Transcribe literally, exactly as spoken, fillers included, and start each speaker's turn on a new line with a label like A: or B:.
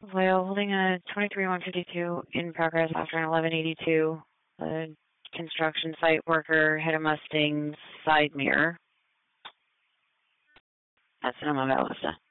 A: While holding a twenty-three one fifty-two in progress after an eleven eighty-two, a construction site worker hit a Mustang's side mirror. That's Sonoma Vista.